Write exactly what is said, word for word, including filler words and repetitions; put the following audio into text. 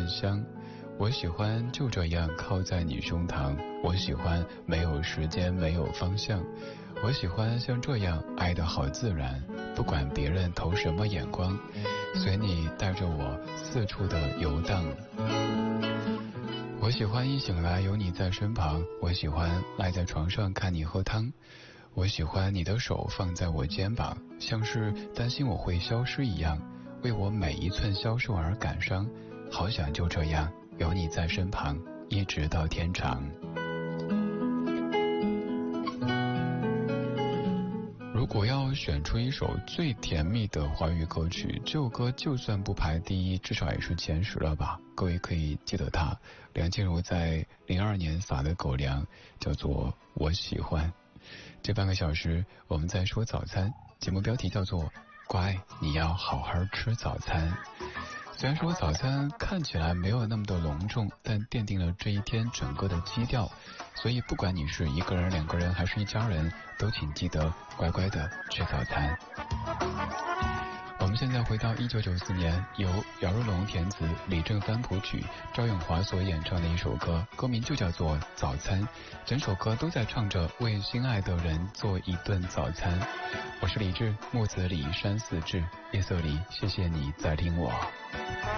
份香。我喜欢就这样靠在你胸膛，我喜欢没有时间没有方向，我喜欢像这样爱得好自然，不管别人投什么眼光，随你带着我四处的游荡。我喜欢一醒来有你在身旁，我喜欢赖在床上看你喝汤，我喜欢你的手放在我肩膀，像是担心我会消失一样，为我每一寸消瘦而感伤，好想就这样有你在身旁，一直到天长。如果要选出一首最甜蜜的华语歌曲，这首歌就算不排第一，至少也是前十了吧？各位可以记得它，梁静茹在零二年撒的狗粮，叫做《我喜欢》。这半个小时我们在说早餐，节目标题叫做乖，你要好好吃早餐。虽然说早餐看起来没有那么的隆重，但奠定了这一天整个的基调，所以不管你是一个人、两个人还是一家人，都请记得乖乖的吃早餐。我们现在回到一九九四年，由姚若龙填词、李正帆谱曲、赵咏华所演唱的一首歌，歌名就叫做《早餐》。整首歌都在唱着为心爱的人做一顿早餐。我是李志，木子李山寺志，夜色里，谢谢你在听我。